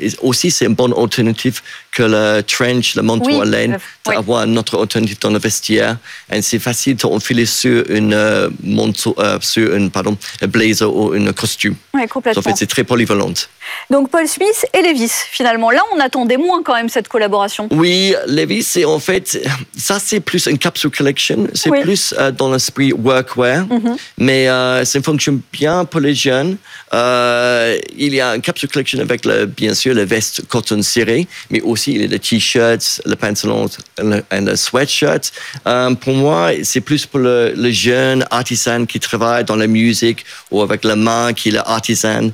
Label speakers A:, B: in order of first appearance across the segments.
A: aussi, c'est une bonne alternative que le trench, le manteau à laine, d'avoir une autre alternative dans le vestiaire. Et c'est facile d'enfiler sur un blazer ou un costume.
B: Oui, complètement.
A: En fait, c'est très polyvalent.
B: Donc, Paul Smith et Levi's, finalement. Là, on attendait moins quand même cette collaboration.
A: Oui, Levi's, c'est en fait, ça c'est plus une capsule collection. C'est plus dans l'esprit workwear. Mais ça fonctionne bien pour les jeunes. Il y a une capsule collection avec, bien sûr, le veste coton ciré, mais aussi il y a les t-shirts, le pantalon et le sweatshirt. Pour moi, c'est plus pour le jeune artisan qui travaille dans la musique ou avec la main, qui est l'artisan,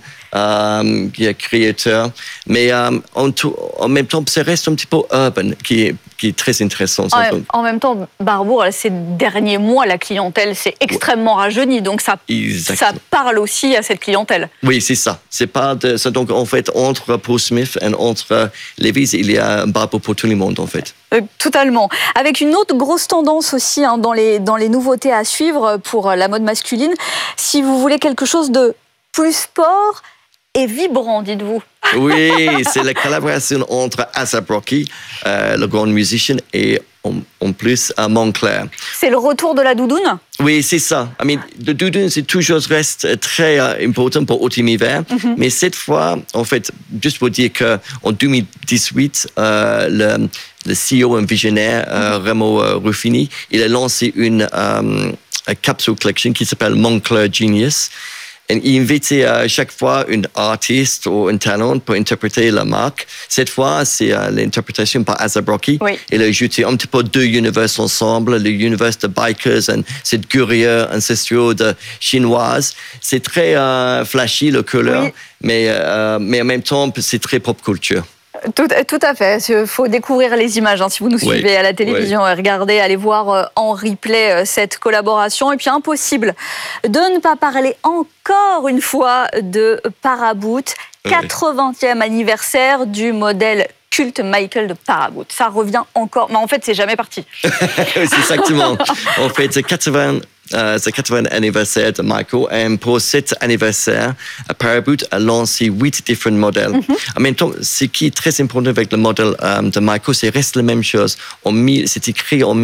A: qui est créateur. Mais en même temps, ça reste un petit peu urban, qui est très intéressant.
B: En même temps, Barbour, ces derniers mois, la clientèle s'est extrêmement rajeunie. Donc, ça parle aussi à cette clientèle.
A: Oui, c'est ça. Donc, en fait, entre Paul Smith et entre Levi's, il y a un Barbour pour tout le monde, en fait.
B: Totalement. Avec une autre grosse tendance aussi dans les nouveautés à suivre pour la mode masculine. Si vous voulez quelque chose de plus sport et vibrant, dites-vous.
A: Oui, c'est la collaboration entre A$AP Rocky, le grand musicien, et en plus Moncler.
B: C'est le retour de la doudoune?
A: Oui, c'est ça. Le doudoune, c'est toujours reste très important pour automne-hiver. Mais cette fois, en fait, juste pour dire qu'en 2018, le CEO, un visionnaire, Remo Ruffini, il a lancé une capsule collection qui s'appelle Moncler Genius. Et il invitait à chaque fois un artiste ou un talent pour interpréter la marque. Cette fois, c'est l'interprétation par A$AP Rocky. Il a ajouté un petit peu deux univers ensemble, l'univers de bikers et cette guerrière ancestrale chinoise. C'est très flashy, le couleur, mais en même temps, c'est très pop culture.
B: Tout à fait. Il faut découvrir les images. Si vous nous suivez à la télévision, regardez, allez voir en replay cette collaboration. Et puis, impossible de ne pas parler encore une fois de Paraboot. 80e anniversaire du modèle culte Michael de Paraboot. Ça revient encore. Mais en fait, c'est jamais parti.
A: C'est exactement. En fait, c'est 80 anniversaire de Michael. Et pour cet anniversaire, Paraboot a lancé 8 différents modèles. En même temps, ce qui est très important avec le modèle de Michael, c'est reste la même chose. C'est écrit en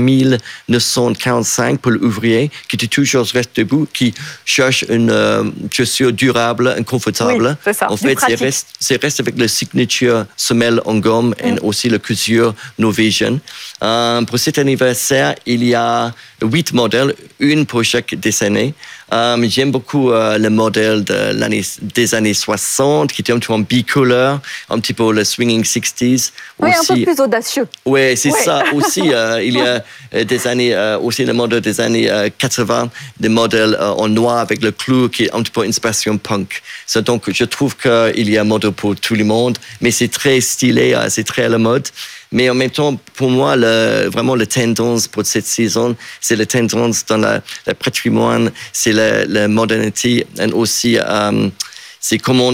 A: 1945 pour l'ouvrier qui toujours reste debout, qui cherche une chaussure durable et confortable.
B: C'est ça,
A: en fait, c'est reste avec la signature semelle en gomme et aussi la couture Norwegian. Pour cet anniversaire, il y a 8 modèles, une pour chaque décennie. J'aime beaucoup le modèle des années 60, qui était un petit peu en bicolore, un petit peu le swinging 60s.
B: Oui, aussi, un peu plus audacieux.
A: Oui, c'est ça. Aussi, il y a des années, aussi le modèle des années 80, des modèles en noir avec le clou, qui est un petit peu inspiration punk. Donc, je trouve qu'il y a un modèle pour tout le monde, mais c'est très stylé, c'est très à la mode. Mais en même temps, pour moi, vraiment la tendance pour cette saison, c'est la tendance dans le patrimoine, c'est la modernité, et aussi c'est comment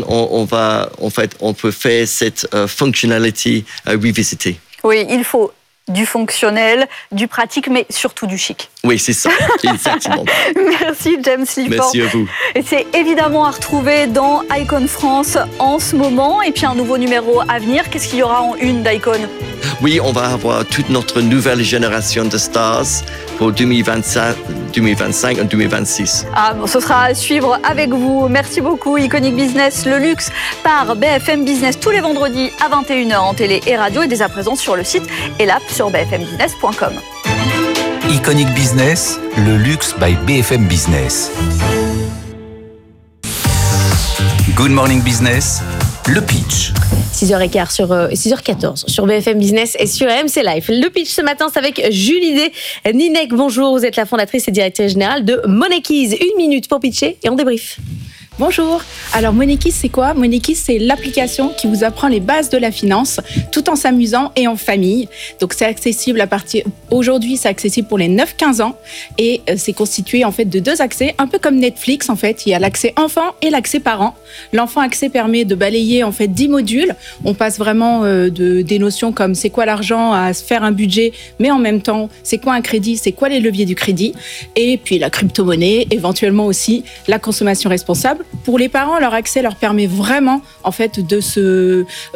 A: on peut faire cette fonctionnalité revisitée.
B: Oui, il faut du fonctionnel, du pratique, mais surtout du chic.
A: Oui, c'est ça, exactement.
B: Merci James Lifford.
A: Merci à vous.
B: Et c'est évidemment à retrouver dans Icon France en ce moment. Et puis un nouveau numéro à venir. Qu'est-ce qu'il y aura en une d'Icon?
A: Oui, on va avoir toute notre nouvelle génération de stars pour 2025 et 2026.
B: Ce sera à suivre avec vous. Merci beaucoup. Iconic Business, le luxe par BFM Business tous les vendredis à 21h en télé et radio et dès à présent sur le site et l'app sur bfmbusiness.com.
C: Iconic Business, le luxe by BFM Business. Good Morning Business, le pitch.
D: 6h14 sur BFM Business et sur AMC Live. Le pitch ce matin, c'est avec Julie Ninek. Bonjour, vous êtes la fondatrice et directrice générale de Monekeys. 1 minute pour pitcher et on débrief.
E: Bonjour. Alors Monekeys, c'est quoi? Monekeys, c'est l'application qui vous apprend les bases de la finance tout en s'amusant et en famille. Donc c'est accessible aujourd'hui, c'est accessible pour les 9-15 ans et c'est constitué en fait de 2 accès, un peu comme Netflix en fait. Il y a l'accès enfant et l'accès parent. L'enfant accès permet de balayer en fait 10 modules. On passe vraiment des notions comme c'est quoi l'argent à se faire un budget, mais en même temps c'est quoi un crédit, c'est quoi les leviers du crédit et puis la crypto-monnaie, éventuellement aussi la consommation responsable. Pour les parents, leur accès leur permet vraiment en fait de se